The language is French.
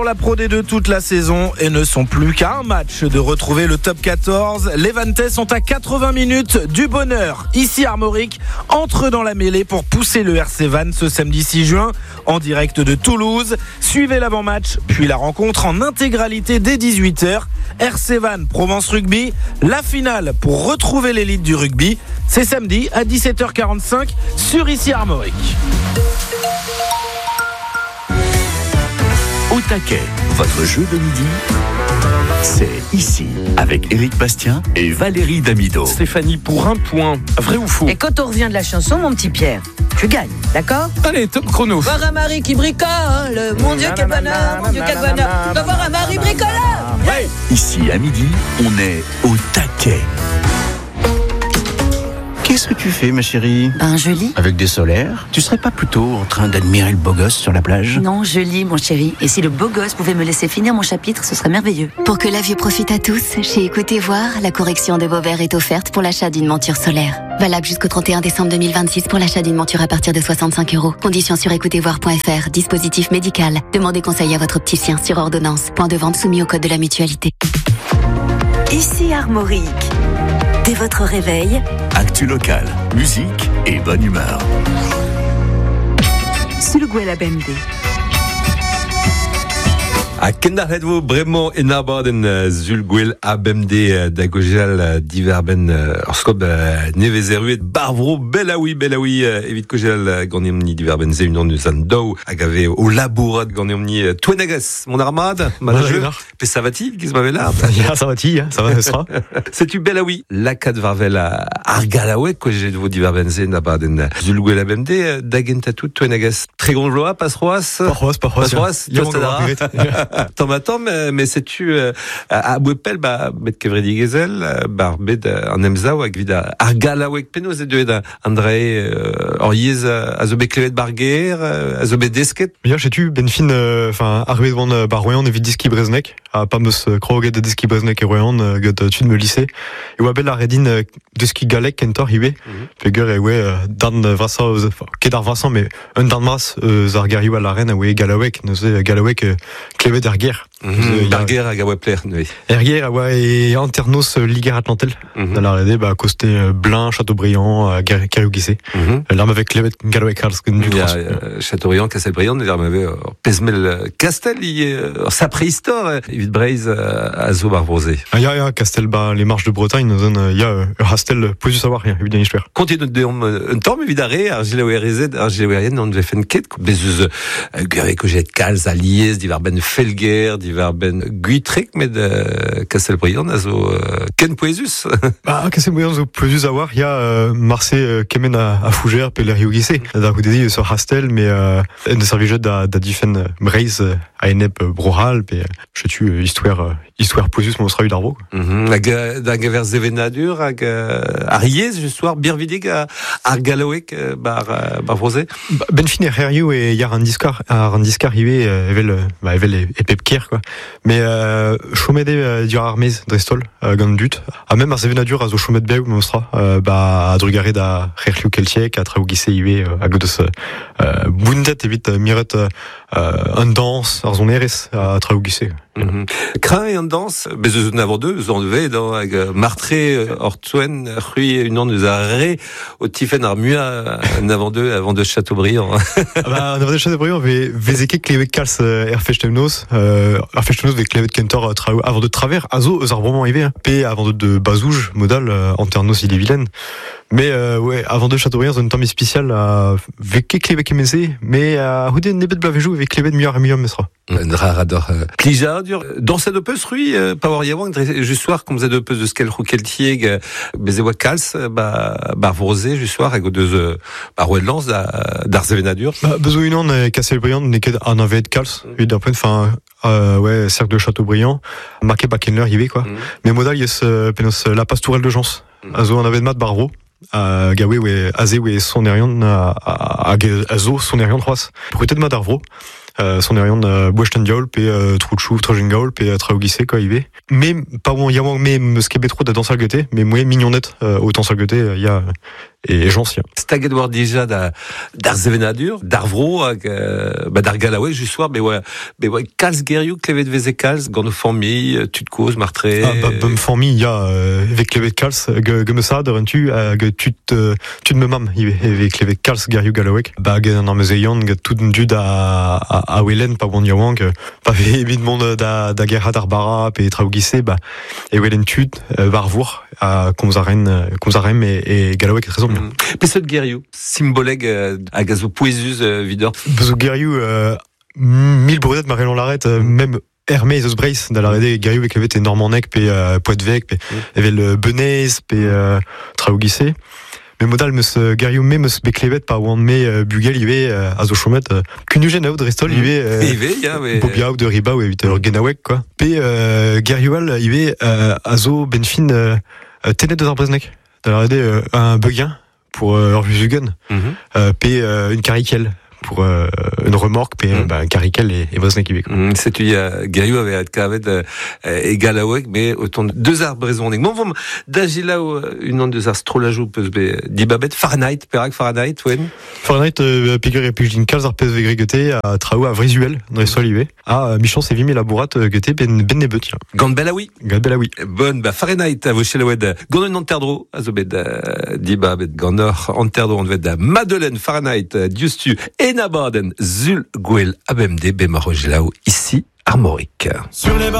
Pour la Pro D2 toute la saison et ne sont plus qu'à un match de retrouver le top 14. Les Vantais sont à 80 minutes du bonheur. Ici Armorique entre dans la mêlée pour pousser le RC Vannes ce samedi 6 juin en direct de Toulouse. Suivez l'avant-match puis la rencontre en intégralité dès 18h. RC Vannes Provence Rugby, la finale pour retrouver l'élite du rugby. C'est samedi à 17h45 sur Ici Armorique. Au taquet, votre jeu de midi, c'est ici, avec Éric Bastien et Valérie Damido. Stéphanie, pour un point, vrai ou faux? Et quand on revient de la chanson, mon petit Pierre, tu gagnes, d'accord? Allez, top chrono. Voir un mari qui bricole, mon Dieu quel bonheur, mon Dieu quel bonheur, de voir un mari bricoleur. Ouais. Ici, à midi, on est au taquet. Qu'est-ce que tu fais, ma chérie? Je lis. Avec des solaires? Tu serais pas plutôt en train d'admirer le beau gosse sur la plage? Non, je lis, mon chéri. Et si le beau gosse pouvait me laisser finir mon chapitre, ce serait merveilleux. Pour que la vue profite à tous, chez Écoutez Voir, la correction de vos verres est offerte pour l'achat d'une monture solaire. Valable jusqu'au 31 décembre 2026 pour l'achat d'une monture à partir de 65 €. Conditions sur écoutezvoir.fr. Dispositif médical. Demandez conseil à votre opticien sur ordonnance. Point de vente soumis au code de la mutualité. Ici Armorique. Dès votre réveil, Actu local, musique et bonne humeur. Zulguel ABMD. A kendarredvo bremañ enabadenn Zulguel ABMD da diverben orskob nevezeruet barvro belaoui evit kojal ganeomni diverben ze unan eus an daou hag ave o labourat ganeomni touenagas mon armad malajeu pe savati giz ma velard Ya, savati, ça va, ça sera. Setu belaoui lakad varvel ar galawek kojet vo diverben ze nabaden Zulguel ABMD da gentatout touenagas tregonjoa pasroas pasroas Tant mais sais-tu à Bouepel met kevredi gezel bet an emzao hag vid ar galawek penaos deuet André oriez a zo bet klevet barger a zo bet desket. Ja, sais-tu benfin arvet vant Royan evit diski Breznek a pas meus kroget de diski Breznek e Royan got tud me lycée e oa bet la redin diski galek kentor iwe peger e we dan vrasa kedar vrasa mais un dan mas ar gariou a la reine we galawek neuze galawek klevet ar guerre. Barger hag a oa pler, oui. Erguer a oa e anternos Liger Atlantel da la rede koste Blain, Châteaubriand, Kariou-Gissé. L'arme avec Clévet Galway Carls du Châteaubriand, Castelbriand, l'arme avec Pesmel Castel, sa préhistoire, evit Breiz a zo barbrosé. Ya, Castel, les marches de Bretagne, il y a Rastel, plus du savoir, évidemment, histoire. Continue de un temps, évidemment, Argilaouerien, on devait faire une quête, bezuz, avec Jet Calz, Aliès, diverben Felger, diverben Guitrek, mais de Castelbriand, a zo Ken Poesus. Castelbriand, zo plus avoir, il y a Marseille, Kemen à Fougère, puis Kariou-Gissé. Da Houdedi, sur Rastel, mais de serviget da difen Breiz, à Enep Brohal, puis je tue histoire Poesus, mon sera eu d'arbo. Da gaver zevenadur, hag Ariez, justoir, birvidig, ar galawek, bar vrosé. Benfin Herriou et yar un discar arrivé, evel et pepker, quoi. Mais, chomede dur armez drestol, gandut. A même ar zevenadur, a zo chomet bew, mostra, a drugare da Herriou keltiek, a Traoù-Gissé iwe, a godos, bundet evit miret, un danse, ar zon erez, a Traoù-Gissé. Crin et un danse, bezuz n'avant deux, on devait dans martré ortouen rui une an nous a ré au tifen armua n'avant deux Châteaubriand. N'avant deux Châteaubriand vezeke klevet kals erfechtemnos ve klevet kentor avant de travers azo zarbrement ivé p avant de bazouge modal anternos il est vilaine. Mais ouais, avant de Châteaubriand, un temps spécial à veke klevet kemese, mais à houden nebet blavejou avec klevet mieux mesra. Rador Plija dur dans cette peus rui power yawang juste soir comme de peus de skel roukeltieg bezewa kals vrosé juste soir avec deux rouedlans d'arzevenadur besoin Castelbriand neket an avet kals et d'après ouais cercle de Châteaubriand marqué Bakenler y quoi mais modal yes penos la pastourelle de Jans azo en avait mat barro gawe we azé we son erion azo son erion 3 peut-être mat arvro son erion Bouechten Diaol pe Trouchou Trajengaol pe Traoù-Gissé quoi ivé mais pas bon yawang mais me skebetro da dans salgeté mais moi mignonnette autant salgeté il y a Jeancien. Stag Edward déjà d'ar Zevenadur, d'Arvro, d'ar Galaway, juste soir, mais ouais, Kals Geriou, Clevet Veze Kals, Gorno Formi, Tud Cause, Martré. Bum Formi, il y a, avec Clevet Kals, Gemesa, Derentu, Tud me mam, avec Clevet Kals, Geriou Galaway, gen an mezeian, tout dud à Welen, pa wan yawang, pa vebid monde da Gerhard Arbara, pe traougisse, et Welen Tud, Varvour, à Komzarem et Galaway, très bien. Pesot Geriou, symboleg à gazo poésus videur. Pesot Geriou, 1000 brudettes Marie-Laure Larrette, même Hermès os Brace, dans la rede Geriou avec levet et Normandec, pe Poitvec, pe avec le Benez, pe traougisse. Mais modal meus Geriou me meus beklevet pa oan me bugel ive a zo chomet kunugen aout restol ive bobiaou de riba ou evite ur genawek quoi. Pe Gerioual ive a zo benfin tenet de Zarbresnek. Dans la rede un bugien pour Orvuzugen, pe une cariquelle pour une remorque, puis Cariquel et Bresnek Ibek. C'est tu Geriou avait à Kavet et Galawek, mais autant de deux arbres raisonnés. Bon, vom d'agila une onde de astrolajou peut be dibabet Fahrenheit, perak Fahrenheit, wen. Fahrenheit pigur et pujin kalzar pez vegrégete à Traou à Vrisuel, dans les solivé. À Michon c'est vimi la bourrate gete ben nebet. Gandbelaoui. Bonne Fahrenheit à Vochelawed. Gondon Anterdro, azobed dibabet Gandor Anterdro on ved Madeleine Fahrenheit Diustu Enabaden Zul Gwel ABMD Bemarojlao ici Armorique. Sur les